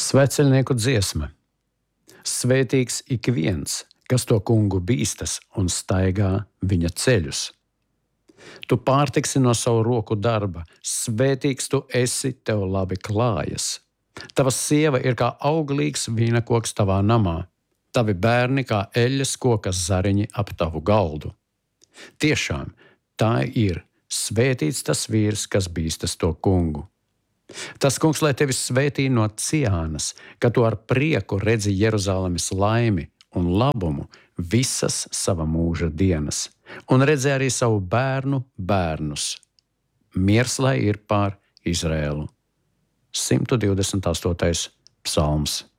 Sveceļnieku dziesma. Svētīgs ik viens, kas to kungu bīstas un staigā viņa ceļus. Tu pārtiksi no savu roku darba, svētīgs tu esi, tev labi klājas. Tava sieva ir kā auglīgs vīnakoks tavā namā, tavi bērni kā eļļas koka zariņi ap tavu galdu. Tiešām tā ir, svētīts tas vīrs, kas bīstas to kungu. Tas kungs, lai tevi svētī no Ciānas, ka tu ar prieku redzi Jeruzalemes laimi un labumu visas sava mūža dienas, un redzi arī savu bērnu bērnus. Miers lai ir pār Izrēlu. 128. psalms.